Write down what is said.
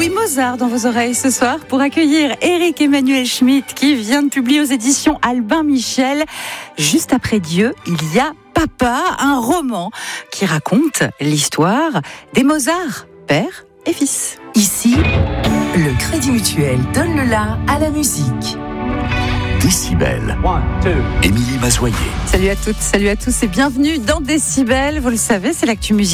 Oui, Mozart dans vos oreilles ce soir pour accueillir Éric Emmanuel Schmitt qui vient de publier aux éditions Albin Michel. Juste après Dieu, il y a Papa, un roman qui raconte l'histoire des Mozart, père et fils. Ici, le Crédit Mutuel donne le la à la musique. Décibel. Émilie Mazoyer. Salut à toutes, salut à tous et bienvenue dans Décibel. Vous le savez, c'est l'actu musique.